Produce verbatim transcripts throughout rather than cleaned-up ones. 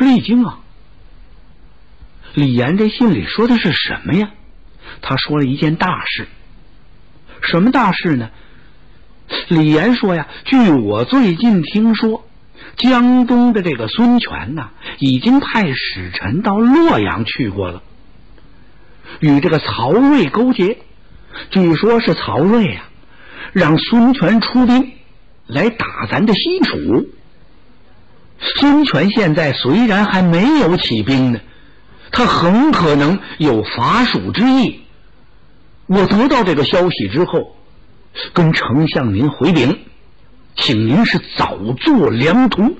吃了一惊啊！李岩这信里说的是什么呀？他说了一件大事。什么大事呢？李岩说呀，据我最近听说，江东的这个孙权呐，已经派使臣到洛阳去过了，与这个曹睿勾结。据说是曹睿啊，让孙权出兵来打咱的西楚。孙权现在虽然还没有起兵呢，他很可能有伐蜀之意。我得到这个消息之后，跟丞相您回禀，请您是早做良图。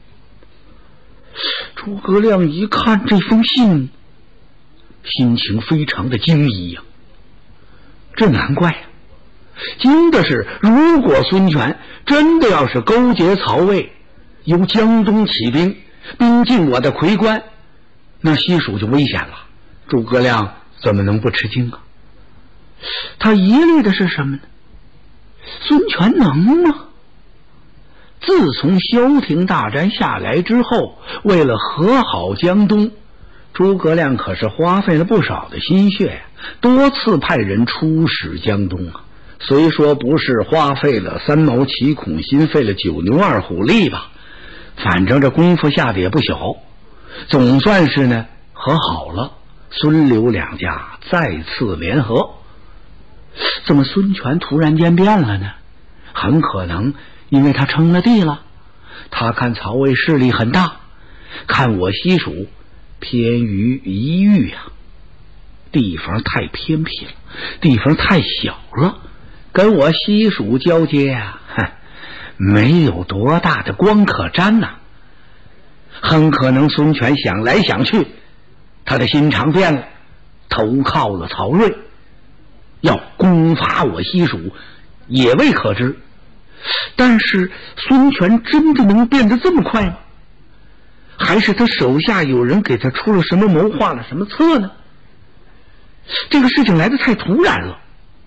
诸葛亮一看这封信，心情非常的惊疑呀、啊。这难怪呀、啊，惊的是，如果孙权真的要是勾结曹魏，由江东起兵，兵进我的夔关，那西蜀就危险了。诸葛亮怎么能不吃惊啊？他疑虑的是什么呢？孙权能吗？自从萧亭大战下来之后，为了和好江东，诸葛亮可是花费了不少的心血呀，多次派人出使江东啊。虽说不是花费了三毛七孔心，费了九牛二虎力吧，反正这功夫下的也不小，总算是呢和好了。孙刘两家再次联合。怎么孙权突然间变了呢？很可能因为他称了帝了，他看曹魏势力很大，看我西蜀偏于一隅啊，地方太偏僻了，地方太小了，跟我西蜀交接啊，哼，没有多大的光可沾呐、啊。很可能孙权想来想去，他的心肠变了，投靠了曹睿，要攻伐我西蜀也未可知。但是孙权真的能变得这么快吗？还是他手下有人给他出了什么谋划了什么策呢？这个事情来得太突然了。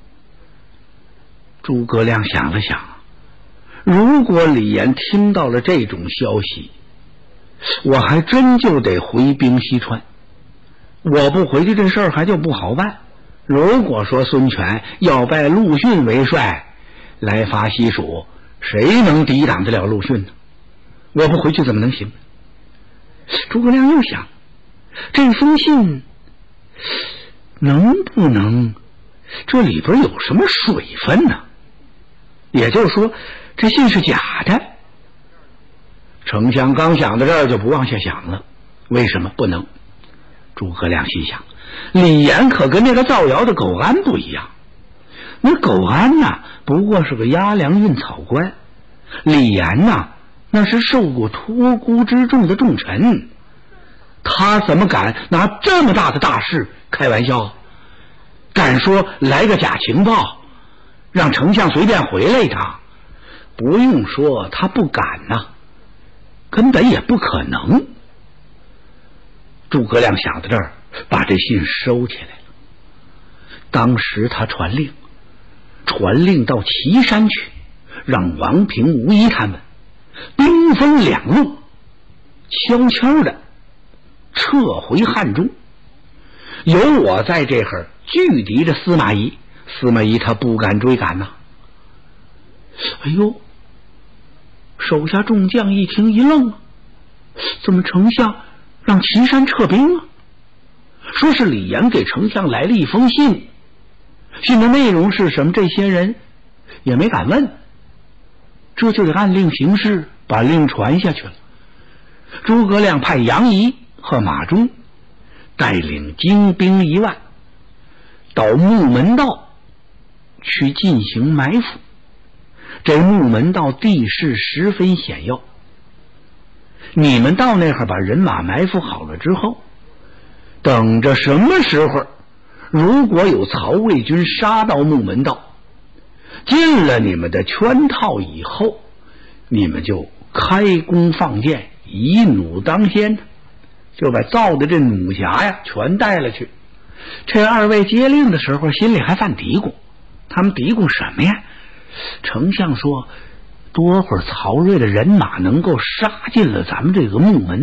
诸葛亮想了想，如果李严听到了这种消息，我还真就得回兵西川。我不回去，这事儿还就不好办。如果说孙权要拜陆逊为帅来伐西蜀，谁能抵挡得了陆逊呢？我不回去怎么能行？诸葛亮又想，这封信能不能这里边有什么水分呢？也就是说，这信是假的。丞相刚想到这儿就不往下想了，为什么不能？诸葛亮心想，李严可跟那个造谣的苟安不一样。那苟安呐、啊，不过是个押粮运草官，李严呐、啊，那是受过托孤之重的重臣，他怎么敢拿这么大的大事开玩笑？敢说来个假情报，让丞相随便回来一趟？不用说，他不敢呐、啊，根本也不可能。诸葛亮想到这儿，把这信收起来了。当时他传令，传令到岐山去，让王平、吴仪他们兵分两路，悄悄的撤回汉中。有我在这会儿拒敌着司马懿，司马懿他不敢追赶呐、啊。哎呦，手下众将一听一愣啊，怎么丞相让岐山撤兵啊？说是李严给丞相来了一封信，信的内容是什么？这些人也没敢问，这就得按令行事，把令传下去了。诸葛亮派杨仪和马忠带领精兵一万到木门道去进行埋伏。这木门道地势十分险要，你们到那儿把人马埋伏好了之后，等着什么时候如果有曹魏军杀到木门道，进了你们的圈套以后，你们就开弓放箭，以弩当先，就把造的这弩匣呀全带了去。这二位接令的时候心里还犯嘀咕，他们嘀咕什么呀？丞相说多会儿曹睿的人马能够杀进了咱们这个木门道，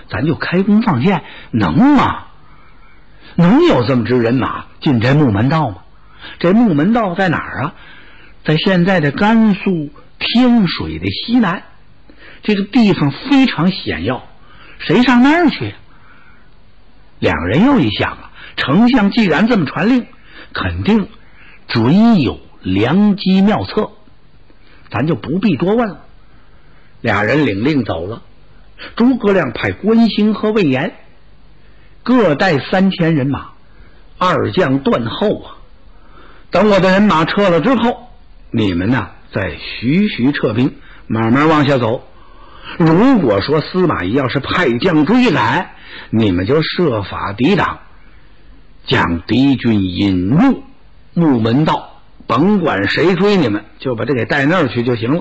咱就开弓放箭，能吗？能有这么支人马进这木门道吗？这木门道在哪儿啊？在现在的甘肃天水的西南，这个地方非常险要，谁上那儿去？两人又一想啊，丞相既然这么传令，肯定准有良机妙策，咱就不必多问了。俩人领令走了，诸葛亮派关兴和魏延各带三千人马，二将断后啊。等我的人马撤了之后，你们呢再徐徐撤兵，慢慢往下走。如果说司马懿要是派将追赶，你们就设法抵挡，将敌军引入木门道，甭管谁追你们，就把这给带那儿去就行了。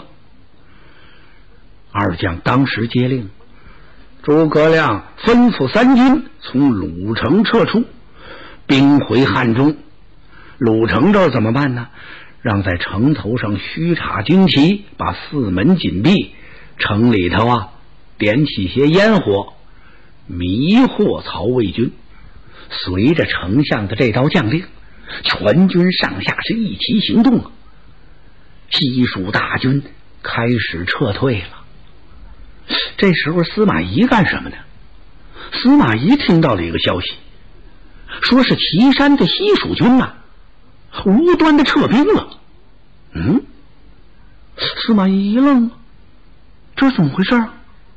二将当时接令，诸葛亮吩咐三军从鲁城撤出，兵回汉中。鲁城这怎么办呢？让在城头上虚插旌旗，把四门紧闭，城里头啊点起些烟火，迷惑曹魏军。随着丞相的这道将令，全军上下是一齐行动啊。西蜀大军开始撤退了。这时候司马懿干什么呢？司马懿听到了一个消息，说是岐山的西蜀军啊无端的撤兵了。嗯，司马懿一愣，这是怎么回事？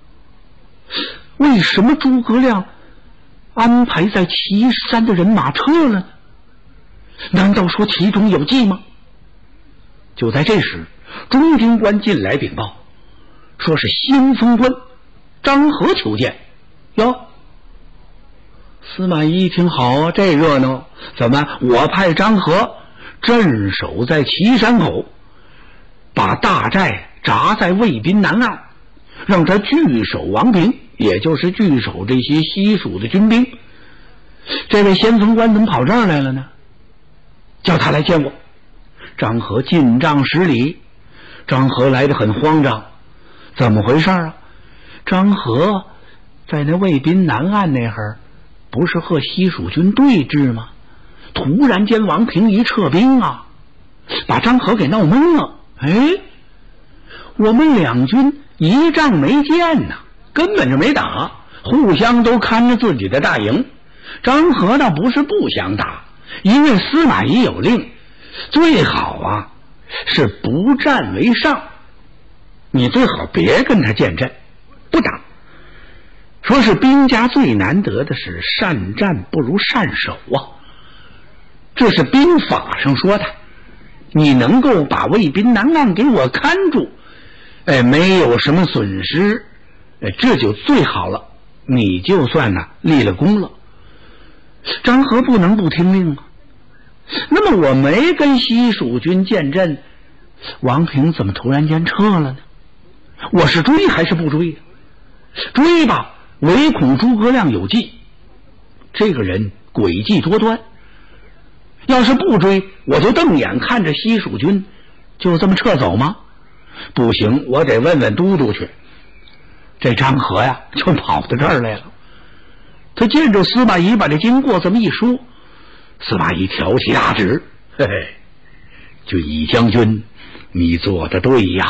为什么诸葛亮安排在岐山的人马撤了呢？难道说其中有计吗？就在这时，中军官进来禀报，说是先锋官张合求见。哟，司马懿一听，好啊，这热闹，怎么我派张合镇守在岐山口，把大寨扎在魏滨南岸，让他据守王平，也就是据守这些西蜀的军兵。这位先锋官怎么跑这儿来了呢？叫他来见我。张合进帐施礼。张合来得很慌张，怎么回事啊？张合在那魏滨南岸那儿不是和西蜀军对峙吗？突然间王平一撤兵啊，把张合给闹懵了。哎，我们两军一仗没见呐，根本就没打，互相都看着自己的大营。张合倒不是不想打，因为司马懿有令，最好啊是不战为上，你最好别跟他见阵，不打。说是兵家最难得的是善战不如善守啊，这是兵法上说的。你能够把魏滨南岸给我看住，哎，没有什么损失，哎，这就最好了，你就算呢立了功了。张合不能不听令啊。那么我没跟西蜀军见阵，王平怎么突然间撤了呢？我是追还是不追？追吧，唯恐诸葛亮有计，这个人诡计多端。要是不追，我就瞪眼看着西蜀军就这么撤走吗？不行，我得问问都督去。这张合呀就跑到这儿来了。他见着司马懿把这经过这么一说，司马懿挑起大指，嘿嘿，就尹将军，你做的对呀，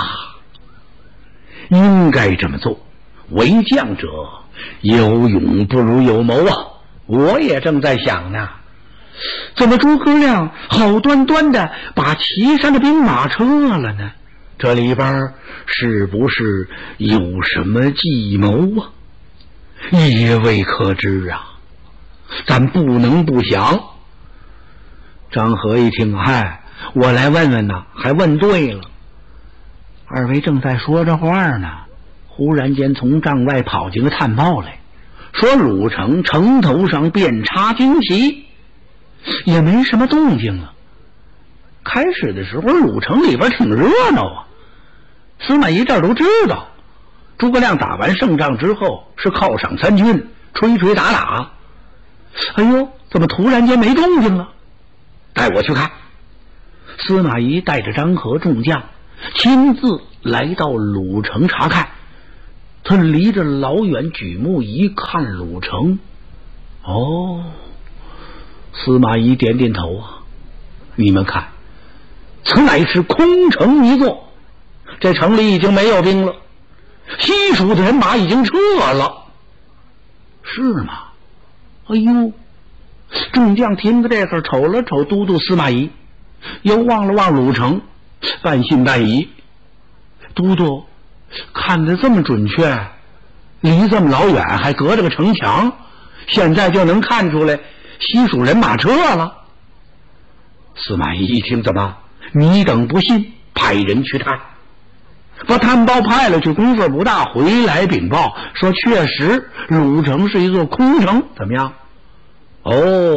应该这么做。为将者，有勇不如有谋啊！我也正在想呢，怎么诸葛亮好端端的把岐山的兵马撤了呢？这里边是不是有什么计谋啊？也未可知啊，咱不能不想。张合一听，嗨，我来问问呐，还问对了。二位正在说着话呢，忽然间从帐外跑进个探报来，说鲁城城头上遍插旌旗，也没什么动静了。开始的时候鲁城里边挺热闹啊，司马懿这儿都知道，诸葛亮打完胜仗之后是犒赏参军，吹吹打打。哎呦，怎么突然间没动静了？带我去看。司马懿带着张合众将亲自来到鲁城查看， 他离着老远，举目一看，鲁城。哦，司马懿点点头啊，你们看，此乃是空城一座，这城里已经没有兵了，西蜀的人马已经撤了。是吗？哎呦！众将听着这个，瞅了瞅都督司马懿，又望了望鲁城，半信半疑。都督看得这么准确，离这么老远，还隔着个城墙，现在就能看出来西蜀人马撤了。司马懿一听，怎么你等不信，派人去探，把探报派了去，功夫不大，回来禀报说确实鲁城是一座空城。怎么样？哦，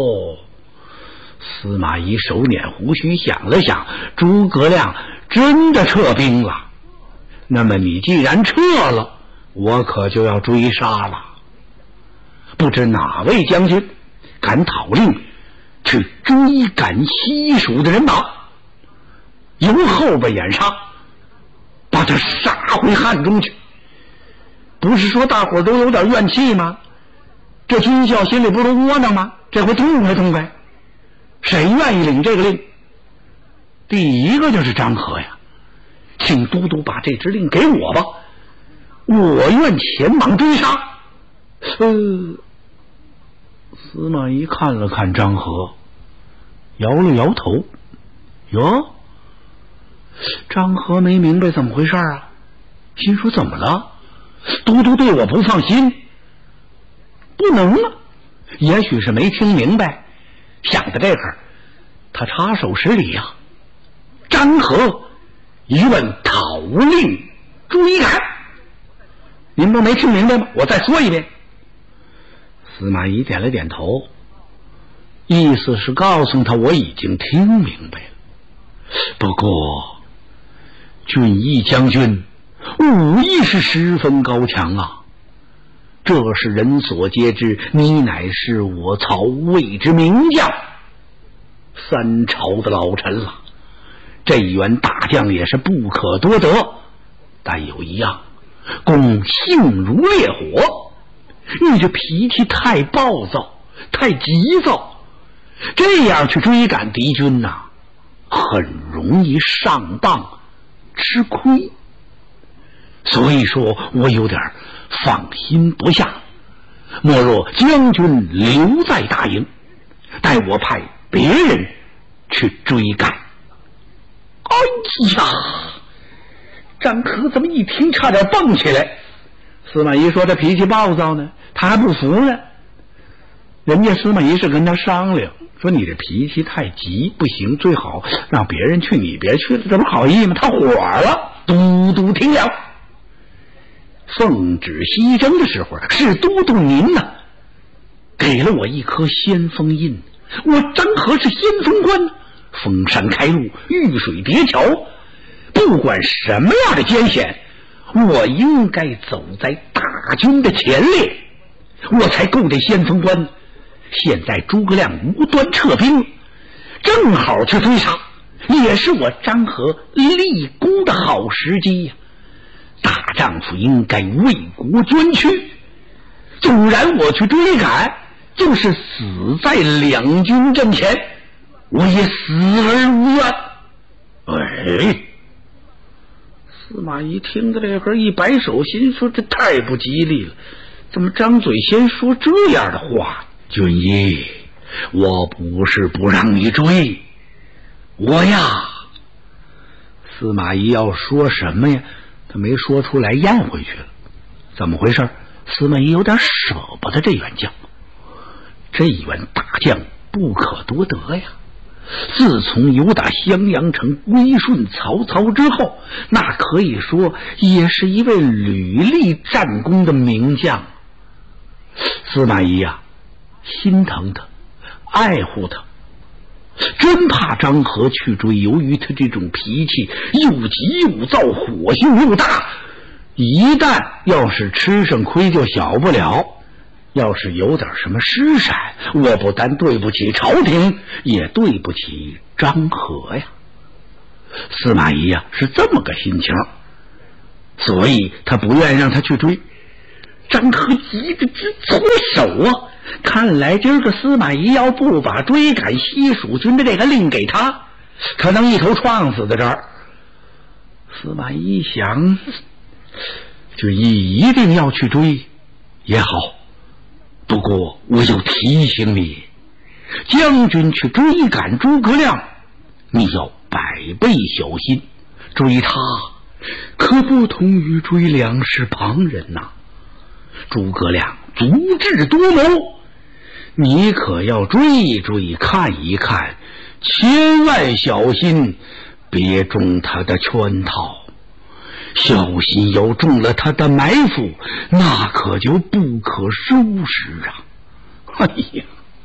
司马懿手捻胡须想了想，诸葛亮真的撤兵了。那么你既然撤了，我可就要追杀了。不知哪位将军敢讨令去追赶西蜀的人马，由后边掩杀，把他杀回汉中去。不是说大伙儿都有点怨气吗？这军校心里不都窝囊吗？这回痛快痛快，谁愿意领这个令？第一个就是张合呀，请都督把这支令给我吧，我愿前往追杀。呃，司马懿看了看张合，摇了摇头。哟，张合没明白怎么回事啊，心说怎么了？都督对我不放心？不能啊，也许是没听明白，想到这个，他插手施礼呀、啊。张合一问讨令追赶，您不没听明白吗？我再说一遍。司马懿点了点头，意思是告诉他我已经听明白了。不过俊义将军武艺是十分高强啊，这是人所皆知，你乃是我曹魏之名将，三朝的老臣了，这员大将也是不可多得。但有一样，公性如烈火，你这脾气太暴躁，太急躁，这样去追赶敌军呐、啊，很容易上当吃亏。所以说我有点放心不下，莫若将军留在大营，待我派别人去追赶。哎呀，张合怎么一听差点蹦起来。司马懿说这脾气暴躁呢，他还不服呢。人家司马懿是跟他商量，说你这脾气太急不行，最好让别人去，你别去了，这不好意吗？他火了。都督听了，奉旨西征的时候，是都督您呢，给了我一颗先锋印。我张合是先锋官，封山开路，遇水叠桥，不管什么样的艰险，我应该走在大军的前列，我才够这先锋官。现在诸葛亮无端撤兵，正好去追杀，也是我张合立功的好时机呀、啊！大丈夫应该为国捐躯，纵然我去追赶，就是死在两军阵前，我也死而无怨。哎，司马懿听到这个一摆手，心说这太不吉利了，怎么张嘴先说这样的话？俊义，我不是不让你追，我呀，司马懿要说什么呀？他没说出来，咽回去了。怎么回事？司马懿有点舍不得这员将，这员大将不可多得呀。自从由打襄阳城归顺曹操之后，那可以说也是一位屡立战功的名将。司马懿呀、啊，心疼他，爱护他，真怕张合去追。由于他这种脾气又急又躁，火性又大，一旦要是吃上亏就小不了，要是有点什么失闪，我不但对不起朝廷，也对不起张合呀。司马懿呀、啊、是这么个心情，所以他不愿让他去追。 张合急得直搓手啊！看来今儿个司马懿要不把追赶西蜀军的这个令给他，可能一头撞死在这儿。司马懿一想，就一定要去追也好，不过我要提醒你，将军去追赶诸葛亮，你要百倍小心，追他可不同于追粮食旁人呐、啊。诸葛亮足智多谋，你可要追一追，看一看，千万小心别中他的圈套，小心要中了他的埋伏，那可就不可收拾啊！哎呀，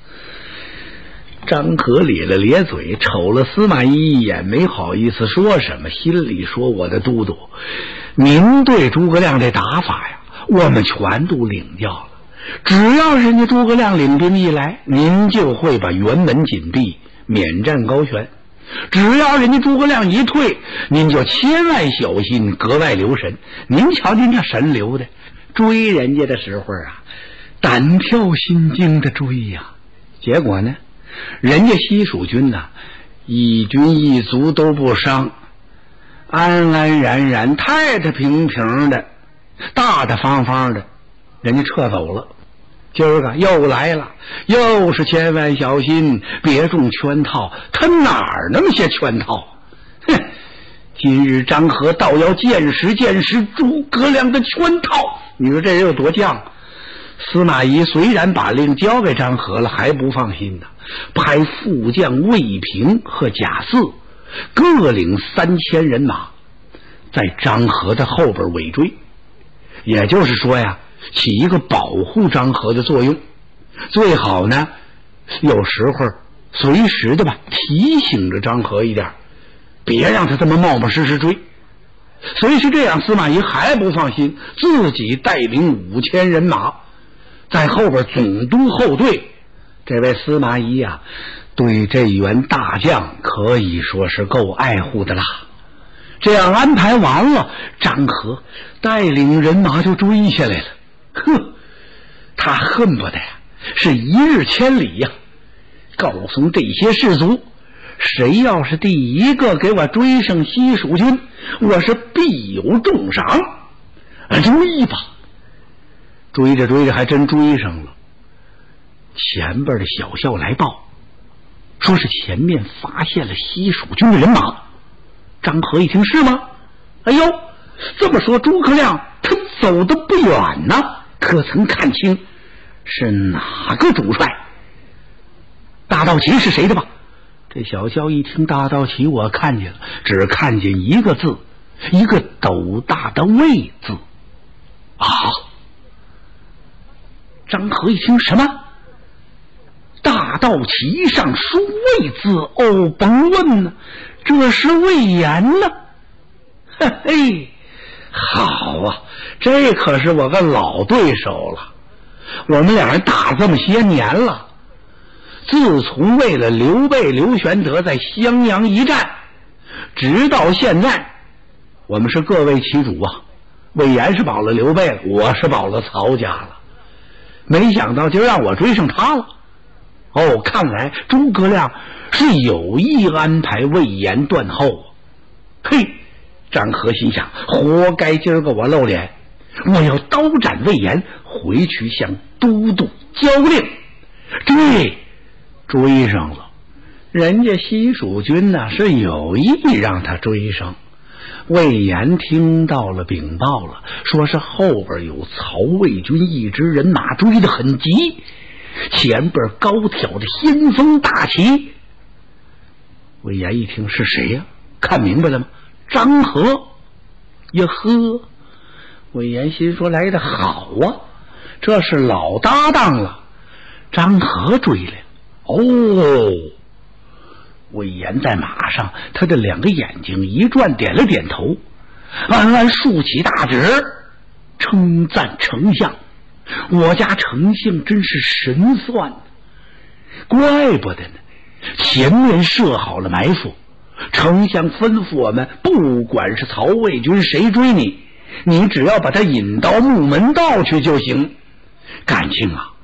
张合咧了咧嘴，瞅了司马懿一眼，没好意思说什么，心里说：我的都督，您对诸葛亮这打法呀，我们全都领教了。只要人家诸葛亮领兵一来，您就会把辕门紧闭，免战高悬；只要人家诸葛亮一退，您就千万小心，格外留神。您瞧您这神留的，追人家的时候啊，胆跳心惊的追呀、啊。结果呢，人家西蜀军呐、啊，一军一卒都不伤，安安然然，太太平平的，大大方方的，人家撤走了。今儿个又来了，又是千万小心，别中圈套。他哪儿那么些圈套？哼！今日张合倒要见识见识诸葛亮的圈套。你说这人有多犟？司马懿虽然把令交给张合了，还不放心呢，派副将魏平和贾似各领三千人马，在张合的后边尾追。也就是说呀，起一个保护张合的作用，最好呢有时候随时的吧提醒着张合一点，别让他这么冒冒失失追。虽是这样，司马懿还不放心，自己带领五千人马在后边总督后队。这位司马懿啊，对这员大将可以说是够爱护的啦。这样安排完了，张合带领人马就追下来了。呵，他恨不得呀是一日千里呀、啊，告诉这些士卒，谁要是第一个给我追上西蜀军，我是必有重赏。追吧，追着追着还真追上了。前边的小校来报，说是前面发现了西蜀军的人马。张合一听，是吗？哎呦，这么说诸葛亮他走得不远呢，可曾看清是哪个主帅？大道旗是谁的吧？这小校一听大道旗，我看见了，只看见一个字，一个斗大的魏字啊！张合一听，什么？大道旗上书魏字？哦，甭问呢，这是魏延呢。嘿嘿，好啊，这可是我个老对手了，我们两人打这么些年了，自从为了刘备刘玄德在襄阳一战，直到现在我们是各为其主啊。魏延是保了刘备了，我是保了曹家了，没想到就让我追上他了。哦，看来诸葛亮是有意安排魏延断后。嘿，张合心想，活该今儿个我露脸，我要刀斩魏延，回去向都督交令。对，追上了，人家西蜀军呢、啊、是有意让他追上。魏延听到了禀报了，说是后边有曹魏军一支人马追得很急，前边高挑的先锋大旗。魏延一听，是谁呀、啊？看明白了吗？张合。呀呵，魏延心说，来得好啊，这是老搭档了。张合追来了。哦，魏延在马上，他的两个眼睛一转，点了点头，暗暗竖起大指，称赞丞相，我家丞相真是神算，怪不得呢，前面设好了埋伏，丞相吩咐我们，不管是曹魏军谁追你， 你只要把他引到木门道去就行。感情啊，